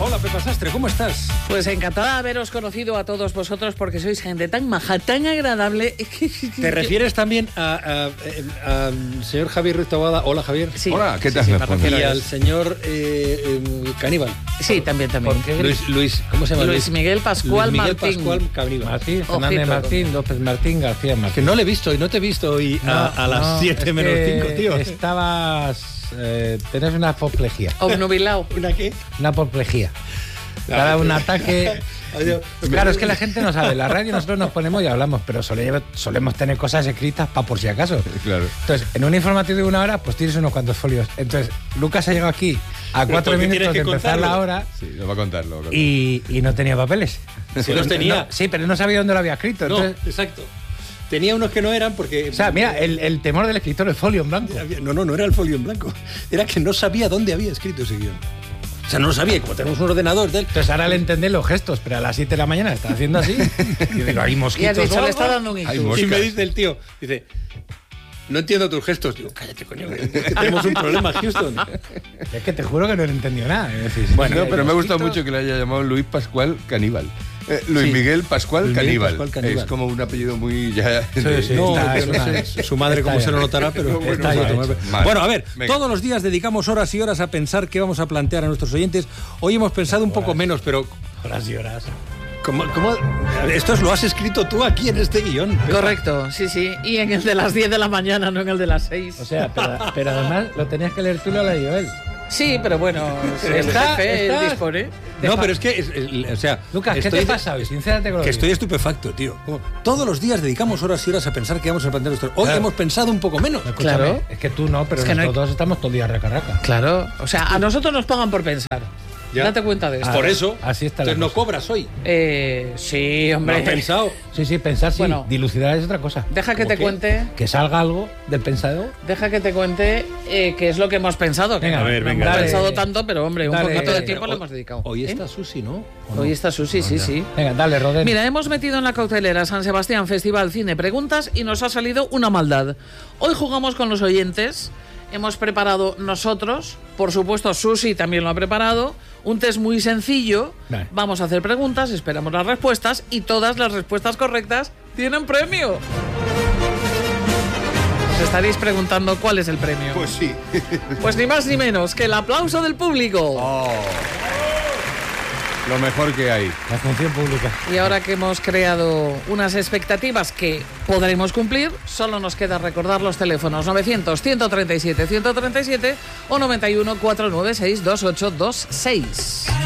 Hola, Pepa Sastre, ¿cómo estás? Pues encantada de haberos conocido a todos vosotros porque sois gente tan maja, tan agradable. ¿Te refieres también al señor Javier Ruiz Taboada? Hola, Javier. Sí. Hola, ¿qué tal? Sí, Y al señor Caníbal. Sí, también. Luis, ¿cómo se llama? Luis Miguel Pascual Luis Miguel Martín. Pascual Caníbal. Martín, Fernández Ojito. Martín, López Martín, García Martín. Que no le he visto y no te he visto hoy a las 7 menos 5, tío. Estabas... tenés una apoplejía. Obnubilado. ¿Una qué? Una apoplejía. Te ha dado un ataque... Claro, es que la gente no sabe. La radio nosotros nos ponemos y hablamos, pero solemos tener cosas escritas para por si acaso. Claro. Entonces, en un informativo de 1 hora, pues tienes unos cuantos folios. Entonces, Lucas ha llegado aquí a 4 minutos de empezar la hora Sí, lo va a contar. y no tenía papeles. Sí los tenía. No, sí, pero no sabía dónde lo había escrito. No, Entonces, exacto. Tenía unos que no eran porque... o sea, mira, el temor del escritor es folio en blanco. No era el folio en blanco. Era que no sabía dónde había escrito ese guión. O sea, no lo sabía. Como tenemos un ordenador de él... Entonces ahora le entendés los gestos, pero a las 7 de la mañana está haciendo así. Y digo, hay Y has mosquitos. dicho, o le algo. está dando un Hay ictus. moscas. Y me dice el tío, dice... No entiendo tus gestos. Digo, cállate, coño, que tenemos un problema, Houston. Es que te juro que no he entendido nada. Es decir, Bueno, hay pero me ha gustado mosquitos. mucho que le haya llamado Luis Pascual Caníbal. Luis Sí. Miguel Pascual Luis Miguel Caníbal. Pascual Caníbal. Es como un apellido muy... Ya, Sí. No, Está- yo no está- sé su madre cómo está se lo bien. notará, pero Bueno, está bien bien. hecho. Vale. Bueno, a ver, Venga. todos los días dedicamos horas y horas a pensar qué vamos a plantear a nuestros oyentes. Hoy hemos pensado un poco menos, pero Horas y horas. ¿cómo? Esto lo has escrito tú aquí en este guión. Pepa. Correcto, sí. Y en el de las 10 de la mañana, no en el de las 6. O sea, pero además lo tenías que leer tú y lo leí yo él. Sí, pero bueno, el jefe, él dispone. No, pero es que, o sea... Lucas, ¿qué te pasa hoy? Sincérate con lo Que que estoy digo. estupefacto, tío. Como todos los días dedicamos horas y horas a pensar qué vamos a plantear nuestros... Hoy Claro. hemos pensado un poco menos. Escúchame, Claro. es que tú no, pero Es que no hay- nosotros estamos todo el día raca. Claro, o sea, a nosotros nos pagan por pensar. Ya. Date cuenta de esto. Por eso. así está la Entonces no cosa. cobras hoy. Sí, ¿No hombre. has pensado? Sí, pensar sí. Bueno. Dilucidar es otra cosa. Deja que ¿Cómo te qué? cuente. Que salga algo del pensador. Deja que te cuente qué es lo que hemos pensado. Que Venga, no, a ver, no venga, hemos dale. pensado tanto, pero hombre, un Dale. poquito de Pero tiempo le hoy- hemos dedicado. Hoy ¿Eh? está Susi, ¿no? ¿O no? Hoy está Susi, sí. Venga, dale, Roder. Mira, hemos metido en la coctelera San Sebastián Festival Cine Preguntas y nos ha salido una maldad. Hoy jugamos con los oyentes. Hemos preparado nosotros, por supuesto Susi también lo ha preparado, un test muy sencillo. Vale. Vamos a hacer preguntas, esperamos las respuestas y todas las respuestas correctas tienen premio. Os estaréis preguntando cuál es el premio. Pues sí. Pues ni más ni menos que el aplauso del público. Lo mejor que hay. La función pública. Y ahora que hemos creado unas expectativas que podremos cumplir, solo nos queda recordar los teléfonos 900-137-137 o 91-496-2826.